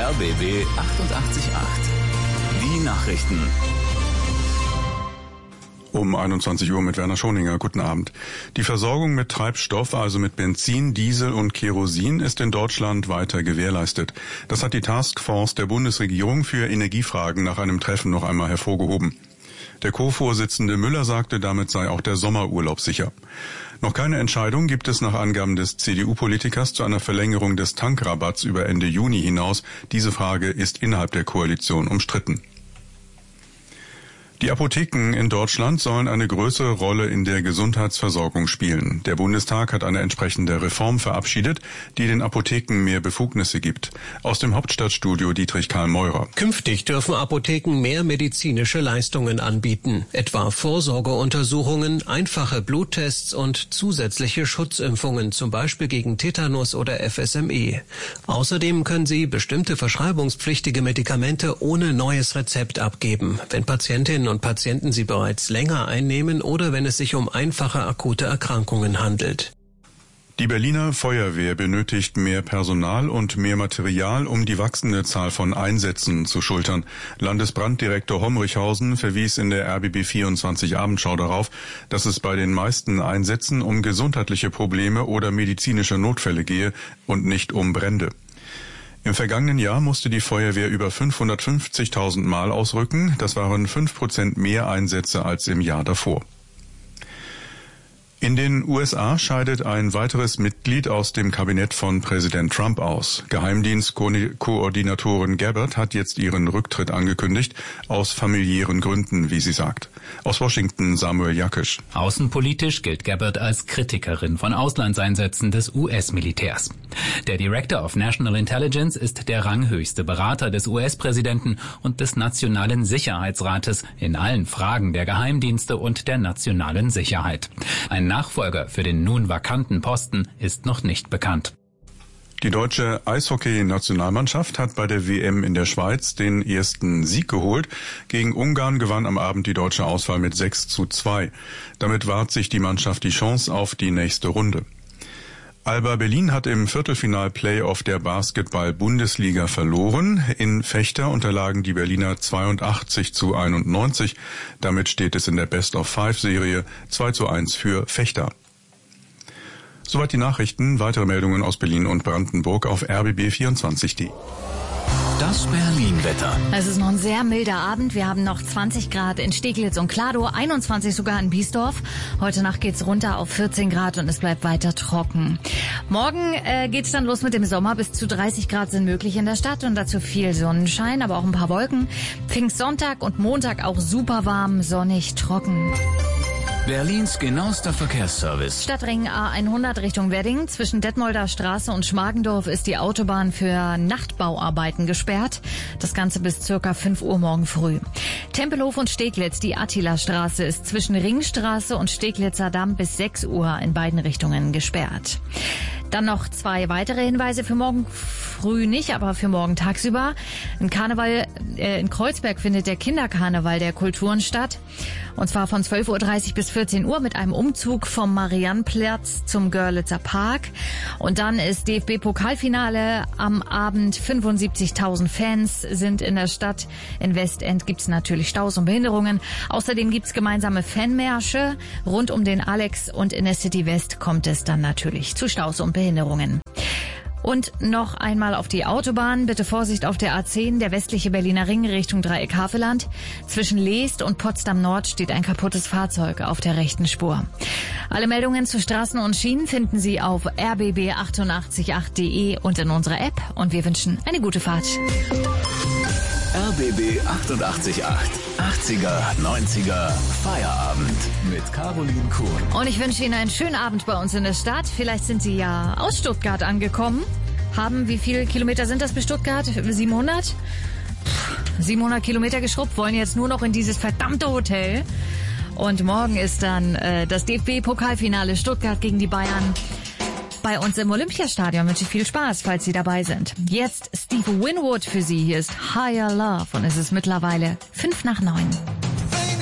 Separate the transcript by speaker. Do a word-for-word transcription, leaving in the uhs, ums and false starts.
Speaker 1: R B B achtundachtzig Komma acht. Die Nachrichten.
Speaker 2: Um einundzwanzig Uhr mit Werner Schoninger. Guten Abend. Die Versorgung mit Treibstoff, also mit Benzin, Diesel und Kerosin, ist in Deutschland weiter gewährleistet. Das hat die Taskforce der Bundesregierung für Energiefragen nach einem Treffen noch einmal hervorgehoben. Der Co-Vorsitzende Müller sagte, damit sei auch der Sommerurlaub sicher. Noch keine Entscheidung gibt es nach Angaben des C D U-Politikers zu einer Verlängerung des Tankrabatts über Ende Juni hinaus. Diese Frage ist innerhalb der Koalition umstritten. Die Apotheken in Deutschland sollen eine größere Rolle in der Gesundheitsversorgung spielen. Der Bundestag hat eine entsprechende Reform verabschiedet, die den Apotheken mehr Befugnisse gibt. Aus dem Hauptstadtstudio Dietrich Karl Meurer.
Speaker 3: Künftig dürfen Apotheken mehr medizinische Leistungen anbieten, etwa Vorsorgeuntersuchungen, einfache Bluttests und zusätzliche Schutzimpfungen, zum Beispiel gegen Tetanus oder F S M E. Außerdem können sie bestimmte verschreibungspflichtige Medikamente ohne neues Rezept abgeben, wenn Patientinnen und Patienten sie bereits länger einnehmen oder wenn es sich um einfache akute Erkrankungen handelt.
Speaker 2: Die Berliner Feuerwehr benötigt mehr Personal und mehr Material, um die wachsende Zahl von Einsätzen zu schultern. Landesbranddirektor Homrichhausen verwies in der R B B vierundzwanzig Abendschau darauf, dass es bei den meisten Einsätzen um gesundheitliche Probleme oder medizinische Notfälle gehe und nicht um Brände. Im vergangenen Jahr musste die Feuerwehr über fünfhundertfünfzigtausend Mal ausrücken. Das waren fünf Prozent mehr Einsätze als im Jahr davor. In den U S A scheidet ein weiteres Mitglied aus dem Kabinett von Präsident Trump aus. Geheimdienstkoordinatorin Gabbard hat jetzt ihren Rücktritt angekündigt, aus familiären Gründen, wie sie sagt. Aus Washington Samuel Jakisch.
Speaker 4: Außenpolitisch gilt Gabbard als Kritikerin von Auslandseinsätzen des U S-Militärs. Der Director of National Intelligence ist der ranghöchste Berater des U S-Präsidenten und des Nationalen Sicherheitsrates in allen Fragen der Geheimdienste und der nationalen Sicherheit. Ein Nachfolger für den nun vakanten Posten ist noch nicht bekannt.
Speaker 2: Die deutsche Eishockey-Nationalmannschaft hat bei der W M in der Schweiz den ersten Sieg geholt. Gegen Ungarn gewann am Abend die deutsche Auswahl mit sechs zu zwei. Damit wahrt sich die Mannschaft die Chance auf die nächste Runde. Alba Berlin hat im Viertelfinal-Playoff der Basketball-Bundesliga verloren. In Fechter unterlagen die Berliner zweiundachtzig zu einundneunzig. Damit steht es in der Best-of-Five-Serie zwei zu eins für Fechter. Soweit die Nachrichten. Weitere Meldungen aus Berlin und Brandenburg auf R B B vierundzwanzig Punkt D.
Speaker 1: Das Berlin-Wetter.
Speaker 5: Es ist noch ein sehr milder Abend. Wir haben noch zwanzig Grad in Steglitz und Kladow, einundzwanzig sogar in Biesdorf. Heute Nacht geht's runter auf vierzehn Grad und es bleibt weiter trocken. Morgen äh, geht's dann los mit dem Sommer. Bis zu dreißig Grad sind möglich in der Stadt und dazu viel Sonnenschein, aber auch ein paar Wolken. Pfingstsonntag und Montag auch super warm, sonnig, trocken.
Speaker 1: Berlins genauester Verkehrsservice.
Speaker 5: Stadtring A hundert Richtung Wedding. Zwischen Detmolder Straße und Schmargendorf ist die Autobahn für Nachtbauarbeiten gesperrt. Das Ganze bis circa fünf Uhr morgen früh. Tempelhof und Steglitz, die Attila-Straße ist zwischen Ringstraße und Steglitzer Damm bis sechs Uhr in beiden Richtungen gesperrt. Dann noch zwei weitere Hinweise für morgen früh nicht, aber für morgen tagsüber. Ein Karneval äh, in Kreuzberg findet der Kinderkarneval der Kulturen statt. Und zwar von zwölf Uhr dreißig bis vierzehn Uhr mit einem Umzug vom Mariannplatz zum Görlitzer Park. Und dann ist D F B-Pokalfinale am Abend. fünfundsiebzigtausend Fans sind in der Stadt. In Westend gibt's natürlich Staus und Behinderungen. Außerdem gibt's gemeinsame Fanmärsche rund um den Alex. Und in der City West kommt es dann natürlich zu Staus und Behinderungen. Und noch einmal auf die Autobahn. Bitte Vorsicht auf der A zehn, der westliche Berliner Ring Richtung Dreieck Havelland. Zwischen Leest und Potsdam Nord steht ein kaputtes Fahrzeug auf der rechten Spur. Alle Meldungen zu Straßen und Schienen finden Sie auf r b b achtundachtzig Komma acht punkt d e und in unserer App. Und wir wünschen eine gute Fahrt.
Speaker 1: R B B achtundachtzig Komma acht. achtziger, neunziger Feierabend mit Caroline Kuhn.
Speaker 5: Und ich wünsche Ihnen einen schönen Abend bei uns in der Stadt. Vielleicht sind Sie ja aus Stuttgart angekommen. Haben, wie viele Kilometer sind das bis Stuttgart? siebenhundert? siebenhundert Kilometer geschrubbt, wollen jetzt nur noch in dieses verdammte Hotel. Und morgen ist dann äh, das D F B-Pokalfinale Stuttgart gegen die Bayern. Bei uns im Olympiastadion wünsche ich viel Spaß, falls Sie dabei sind. Jetzt Steve Winwood für Sie. Hier ist Higher Love und es ist mittlerweile fünf nach neun.